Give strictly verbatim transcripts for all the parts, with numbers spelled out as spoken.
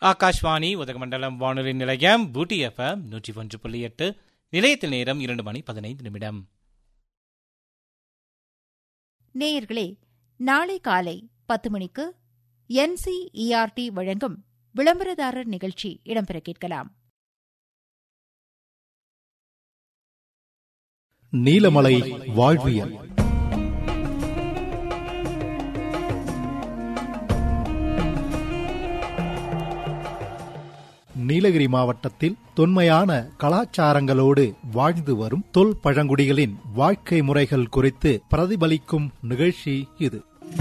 ஆகாஷ்வாணி உதகமண்டலம் வானொலி நிலையம் பூட்டி எஃப்எம் நூற்றி ஒன்று புள்ளி எட்டு. நிலையத்தில் நேரம் இரண்டு மணி பதினைந்து நிமிடம். நேயர்களே, நாளை காலை பத்து மணிக்கு என்சிஇஆர்டி வழங்கும் விளம்பரதாரர் நிகழ்ச்சி இடம்பெற கேட்கலாம். நீலமலை வாழ்வியல். நீலகிரி மாவட்டத்தில் தொன்மையான கலாச்சாரங்களோடு வாழ்ந்து வரும் தொல் பழங்குடிகளின் வாழ்க்கை முறைகள் குறித்து பிரதிபலிக்கும் நிகழ்ச்சி இது.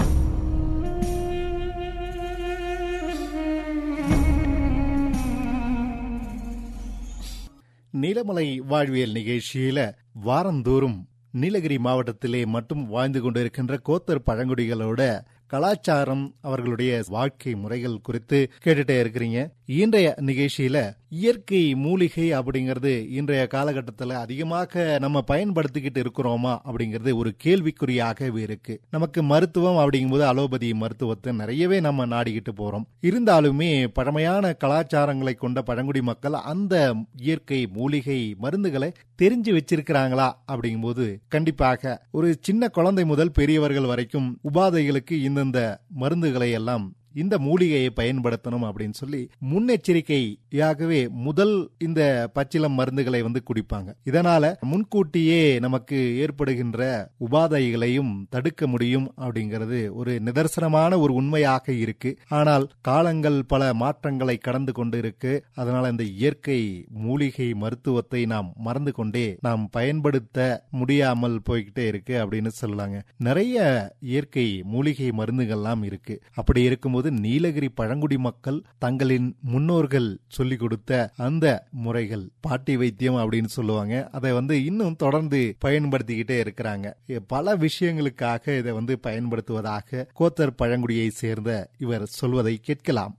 நீலமலை வாழ்வியல் நிகழ்ச்சியில வாரந்தோறும் நீலகிரி மாவட்டத்திலே மட்டும் வாழ்ந்து கொண்டிருக்கின்ற கோத்தர் பழங்குடிகளோட கலாச்சாரம், அவர்களுடைய வாழ்க்கை முறைகள் குறித்து கேட்டுட்டே இருக்கிறீங்க. இன்றைய நிகழ்ச்சியில இயற்கை மூலிகை அப்படிங்கிறது இன்றைய காலகட்டத்தில் அதிகமாக நம்ம பயன்படுத்திக்கிட்டு இருக்கிறோமா அப்படிங்கிறது ஒரு கேள்விக்குறியாகவே இருக்கு. நமக்கு மருத்துவம் அப்படிங்கும்போது அலோபதி மருத்துவத்தை நிறையவே நம்ம நாடிக்கிட்டு போறோம். இருந்தாலுமே பழமையான கலாச்சாரங்களை கொண்ட பழங்குடி மக்கள் அந்த இயற்கை மூலிகை மருந்துகளை தெரிஞ்சு வச்சிருக்கிறாங்களா அப்படிங்கும்போது கண்டிப்பாக ஒரு சின்ன குழந்தை முதல் பெரியவர்கள் வரைக்கும் உபாதைகளுக்கு இந்தந்த மருந்துகளை எல்லாம் இந்த மூலிகையை பயன்படுத்தணும் அப்படின்னு சொல்லி முன்னெச்சரிக்கையாகவே முதல் இந்த பச்சிலம் மருந்துகளை வந்து குடிப்பாங்க. இதனால முன்கூட்டியே நமக்கு ஏற்படுகின்ற உபாதைகளையும் தடுக்க முடியும் அப்படிங்கிறது ஒரு நிதர்சனமான ஒரு உண்மையாக இருக்கு. ஆனால் காலங்கள் பல மாற்றங்களை கடந்து கொண்டு இருக்கு. அதனால இந்த இயற்கை மூலிகை மருத்துவத்தை நாம் மறந்து கொண்டே நாம் பயன்படுத்த முடியாமல் போய்கிட்டே இருக்கு அப்படின்னு சொல்லலாங்க. நிறைய இயற்கை மூலிகை மருந்துகள்லாம் இருக்கு. அப்படி இருக்கும்போது நீலகிரி பழங்குடி மக்கள் தங்களின் முன்னோர்கள் சொல்லிக் கொடுத்த அந்த முறைகள் பாட்டி வைத்தியம் அப்படின்னு சொல்லுவாங்க. அதை வந்து இன்னும் தொடர்ந்து பயன்படுத்திக்கிட்டே இருக்கிறாங்க. பல விஷயங்களுக்காக இதை வந்து பயன்படுத்துவதாக கோத்தர் பழங்குடியை சேர்ந்த இவர் சொல்வதை கேட்கலாம்.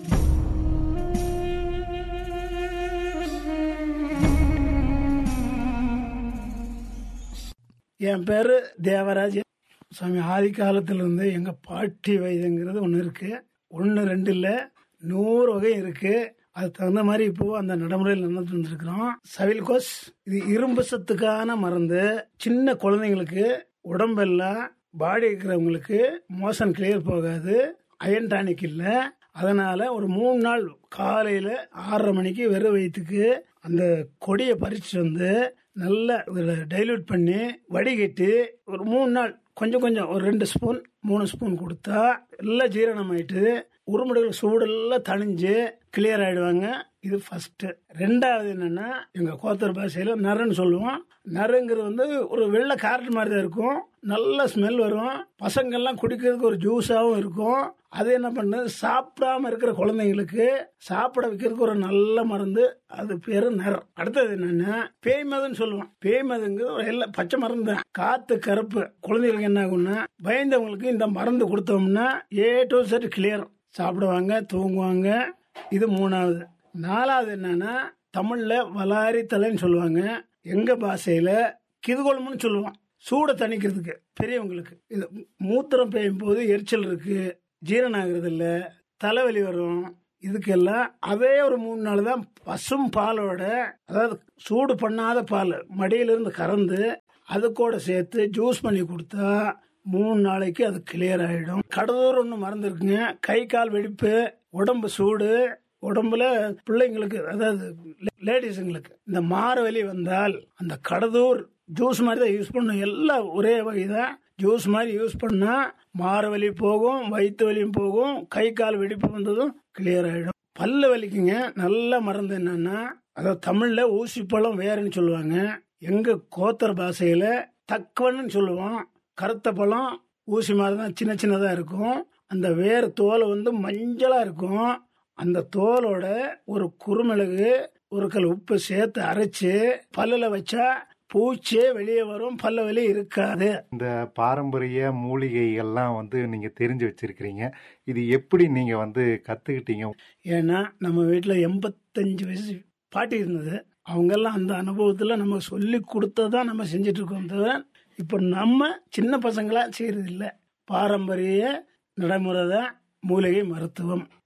என் பேரு தேவராஜ் சாமி. ஆதி காலத்திலிருந்து எங்க பாட்டி வைத்தியங்கிறது ஒன்று இருக்கு. ஒன்று ரெண்டு இல்லை, நூறு வகை இருக்கு. அது தகுந்த மாதிரி இப்போ அந்த நடைமுறையில் நடந்துட்டு வந்துருக்கிறோம். சவில்கோஸ் இது இரும்பு சத்துக்கான மருந்து. சின்ன குழந்தைங்களுக்கு உடம்பெல்லாம் பாடி இருக்கிறவங்களுக்கு மோஷன் கிளியர் போகாது. அயன் டானிக் இல்லை. அதனால ஒரு மூணு நாள் காலையில ஆறரை மணிக்கு வெறும் வயிற்றுக்கு அந்த கொடியை பறிச்சு வந்து நல்லா டைல்யூட் பண்ணி வடிகட்டி ஒரு மூணு நாள் கொஞ்சம் கொஞ்சம் ஒரு ரெண்டு ஸ்பூன் மூணு ஸ்பூன் கொடுத்தா எல்லாம் ஜீரணம் ஆயிட்டு உருமுடைகள் சூடெல்லாம் தணிஞ்சு கிளியர் ஆயிடுவாங்க. இது ஃபர்ஸ்ட். ரெண்டாவது என்னன்னா, எங்க கோத்தர் பாஷையில நரன்னு சொல்லுவோம். நறுங்கிறது வந்து ஒரு வெள்ளை காரட் மாதிரி தான் இருக்கும். நல்ல ஸ்மெல் வரும். பசங்கள்லாம் குடிக்கிறதுக்கு ஒரு ஜூஸாகவும் இருக்கும். அது என்ன பண்ணுது, சாப்பிடாம இருக்கிற குழந்தைங்களுக்கு சாப்பிட வைக்கிறதுக்கு ஒரு நல்ல மருந்து. அது பேரு நர். அடுத்தது என்னன்னா, பேய் மதுன்னு சொல்லுவோம். பேய் மதுங்கிறது ஒரு எல்லாம் பச்சை மருந்து தான். காத்து கருப்பு. குழந்தைகளுக்கு என்ன ஆகும்னா, பயந்தவங்களுக்கு இந்த மருந்து கொடுத்தோம்னா ஏ டு செட் கிளியர். சாப்பிடுவாங்க, தூங்குவாங்க. இது மூணாவது. நாலாவது என்னன்னா, தமிழ்ல வலாரி தலைன்னு சொல்லுவாங்க. எங்க பாஷையில கிதுகொழும்புன்னு சொல்லுவோம். சூட தணிக்கிறதுக்கு பெரியவங்களுக்கு. இது மூத்திரம் பெய்யும் போது எரிச்சல் இருக்கு, ஜீரணம் ஆகுறது இல்ல, தலைவலி வரும். இதுக்கெல்லாம் அதே ஒரு மூணு நாள் தான் பசும் பாலோட, அதாவது சூடு பண்ணாத பால் மடியிலிருந்து கறந்து அது கூட சேர்த்து ஜூஸ் பண்ணி கொடுத்தா மூணு நாளைக்கு அது கிளியர் ஆயிடும். கடலூர் ஒன்று மறந்து இருக்குங்க. கை கால் வெடிப்பு, உடம்பு சூடு, உடம்புல பிள்ளைங்களுக்கு அதாவது லேடிஸுங்களுக்கு இந்த மாறு வலி வந்தால் அந்த கடதூர் ஜூஸ் மாதிரி தான் யூஸ் பண்ணும். எல்லாம் ஒரே வகைதான். ஜூஸ் மாதிரி யூஸ் பண்ணா மாறு வலி போகும், வயிற்று வலியும் போகும், கை கால் வெடிப்பு வந்ததும் கிளியர் ஆயிடும். பல்லு வலிக்குங்க நல்ல மருந்து என்னன்னா, அதாவது தமிழ்ல ஊசி பழம் வேறுன்னு சொல்லுவாங்க. எங்க கோத்தர் பாஷையில தக்கவன்னு சொல்லுவோம். கருத்த பழம் ஊசி மாதிரி தான் சின்ன சின்னதா இருக்கும். அந்த வேறு தோல் வந்து மஞ்சளா இருக்கும். அந்த தோலோட ஒரு குறுமிளகு ஒரு கல் உப்பு சேர்த்து அரைச்சு பல்லுல வச்சா பூச்சே வெளியே வரும், பல்ல வலி இருக்காது. இந்த பாரம்பரிய மூலிகைகள்லாம் வந்து நீங்க தெரிஞ்சு வச்சிருக்கிறீங்க. இது எப்படி நீங்க வந்து கத்துக்கிட்டீங்க? ஏன்னா நம்ம வீட்டுல எண்பத்தஞ்சு வயசு பாட்டி இருந்தது. அவங்க எல்லாம் அந்த அனுபவத்துல நம்ம சொல்லி கொடுத்ததான் நம்ம செஞ்சிட்டு இருக்கோம். தவிர இப்ப நம்ம சின்ன பசங்களா செய்யறது இல்லை. பாரம்பரிய நடைமுறை தான் மூலிகை மருத்துவம்.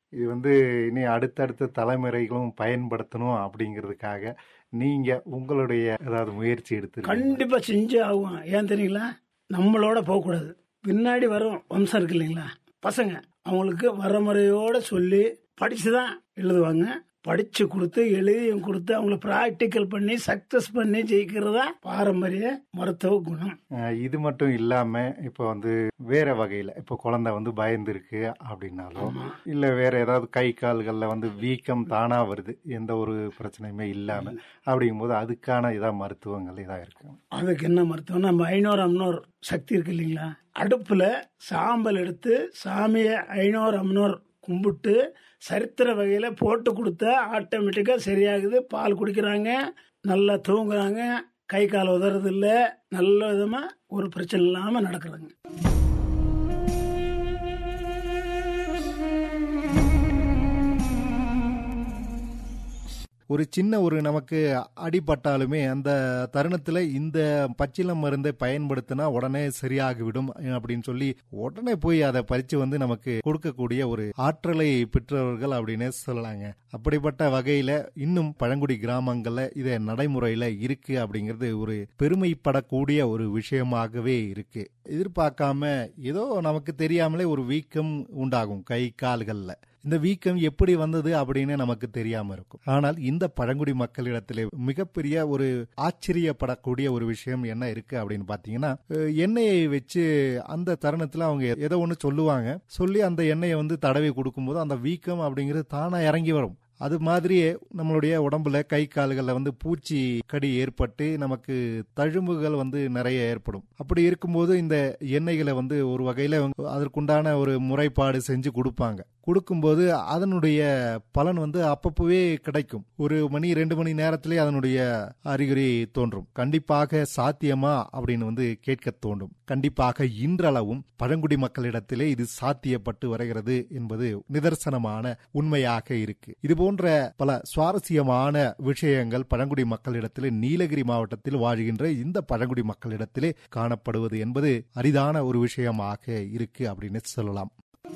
இது வந்து இனி அடுத்தடுத்த தலைமுறைகளும் பயன்படுத்தணும் அப்படிங்கிறதுக்காக நீங்க உங்களுடைய ஏதாவது முயற்சி எடுத்து? கண்டிப்பா செஞ்சு ஆகும். ஏன் தெரியுங்களா, நம்மளோட போகக்கூடாது. பின்னாடி வரும் வம்சம் இருக்கு இல்லைங்களா, பசங்க, அவங்களுக்கு வரமுறையோட சொல்லி படிச்சுதான் எழுதுவாங்க. படிச்சு கொடுத்து எழுதியும் கொடுத்து அவங்கள பிராக்டிக்கல் பண்ணி சக்சஸ் பண்ணி ஜெயிக்கிறதா பாரம்பரிய மருத்துவ குணம். இது மட்டும் இல்லாம இப்ப வந்து வேற வகையில இப்ப குழந்தை வந்து பயந்து இருக்கு அப்படின்னாலும், இல்ல வேற ஏதாவது கை கால்கள்ல வந்து வீக்கம் தானா வருது, எந்த ஒரு பிரச்சனையுமே இல்லாம, அப்படிங்கும் போது அதுக்கான ஏதாவது மருத்துவங்கள் ஏதாவது இருக்கு? அதுக்கு என்ன மருத்துவம், நம்ம ஐநூறு அம்னோர் சக்தி இருக்கு இல்லைங்களா, அடுப்புல சாம்பல் எடுத்து சாமிய ஐநூறு அம்னோர் கும்பிட்டு சரித்திர வகையில போட்டு கொடுத்தா ஆட்டோமேட்டிக்கா சரியாகுது. பால் குடிக்கிறாங்க, நல்லா தூங்குறாங்க, கை கால் உதறது இல்ல, நல்ல விதமா ஒரு பிரச்சனை இல்லாம நடக்கிறாங்க. ஒரு சின்ன ஒரு நமக்கு அடிபட்டாலுமே அந்த தருணத்துல இந்த பச்சிலம் மருந்தை பயன்படுத்தினா உடனே சரியாகிவிடும் அப்படின்னு சொல்லி உடனே போய் அதை பறிச்சு வந்து நமக்கு கொடுக்கக்கூடிய ஒரு ஆற்றலை பெற்றவர்கள் அப்படின்னு சொல்லலாங்க. அப்படிப்பட்ட வகையில இன்னும் பழங்குடி கிராமங்கள்ல இதை நடைமுறையில இருக்கு அப்படிங்கிறது ஒரு பெருமைப்படக்கூடிய ஒரு விஷயமாகவே இருக்கு. எதிர்பார்க்காம ஏதோ நமக்கு தெரியாமலே ஒரு வீக்கம் உண்டாகும் கை கால்கள்ல. இந்த வீக்கம் எப்படி வந்தது அப்படின்னு நமக்கு தெரியாம இருக்கும். ஆனால் இந்த பழங்குடி மக்களிடத்திலே மிகப்பெரிய ஒரு ஆச்சரியப்படக்கூடிய ஒரு விஷயம் என்ன இருக்கு அப்படின்னு பாத்தீங்கன்னா, எண்ணெயை வச்சு அந்த தருணத்துல அவங்க ஏதோ ஒண்ணு சொல்லுவாங்க, சொல்லி அந்த எண்ணெயை வந்து தடவி கொடுக்கும்போது அந்த வீக்கம் அப்படிங்கிறது தானா இறங்கி வரும். அது மாதிரியே நம்மளுடைய உடம்புல கை கால்கள்ல வந்து பூச்சி கடி ஏற்பட்டு நமக்கு தழும்புகள் வந்து நிறைய ஏற்படும். அப்படி இருக்கும்போது இந்த எண்ணெய்களை வந்து ஒரு வகையில அதற்குண்டான ஒரு முறைப்பாடு செஞ்சு கொடுப்பாங்க. கொடுக்கும்போது அதனுடைய பலன் வந்து அப்பப்பவே கிடைக்கும். ஒரு மணி ரெண்டு மணி நேரத்திலே அதனுடைய அறிகுறி தோன்றும். கண்டிப்பாக சாத்தியமா அப்படின்னு வந்து கேட்க தோன்றும். கண்டிப்பாக இன்றளவும் பழங்குடி மக்களிடத்திலே இது சாத்தியப்பட்டு வருகிறது என்பது நிதர்சனமான உண்மையாக இருக்கு. இது போன்ற பல சுவாரஸ்யமான விஷயங்கள் பழங்குடி மக்களிடத்திலே நீலகிரி மாவட்டத்தில் வாழ்கின்ற இந்த பழங்குடி மக்களிடத்திலே காணப்படுவது என்பது அரிதான ஒரு விஷயமாக இருக்கு அப்படின்னு சொல்லலாம்.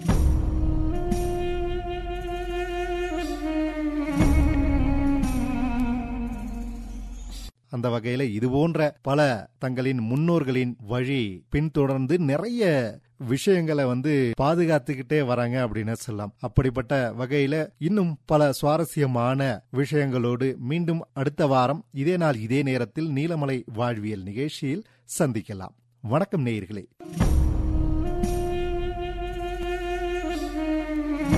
அந்த வகையில இது போன்ற பல தங்களின் முன்னோர்களின் வழி பின்தொடர்ந்து நிறைய விஷயங்களை வந்து பாதுகாத்துக்கிட்டே வராங்க அப்படின்னு சொல்லலாம். அப்படிப்பட்ட வகையில இன்னும் பல சுவாரஸ்யமான விஷயங்களோடு மீண்டும் அடுத்த வாரம் இதே நாள் இதே நேரத்தில் நீலமலை வாழ்வியல் நிகழ்ச்சியில் சந்திக்கலாம். வணக்கம் நேயர்களே.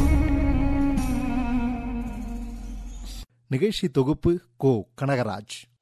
நிகழ்ச்சி தொகுப்பு கோ கனகராஜ்.